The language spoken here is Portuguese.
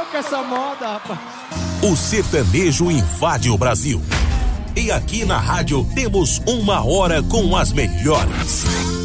com essa moda, rapaz. O sertanejo invade o Brasil. E aqui na rádio temos 1 hora com as melhores.